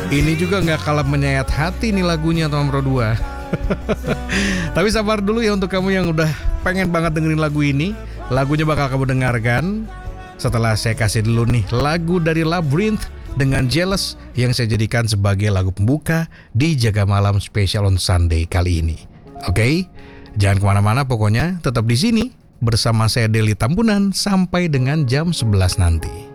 Ini juga nggak kalah menyayat hati nih lagunya nomor 2. Tapi sabar dulu ya untuk kamu yang udah pengen banget dengerin lagu ini. Lagunya bakal kamu dengarkan setelah saya kasih dulu nih lagu dari Labrinth dengan Jealous yang saya jadikan sebagai lagu pembuka di Jaga Malam Special on Sunday kali ini. Oke, jangan kemana-mana pokoknya tetap di sini bersama saya Deli Tambunan sampai dengan jam 11 nanti.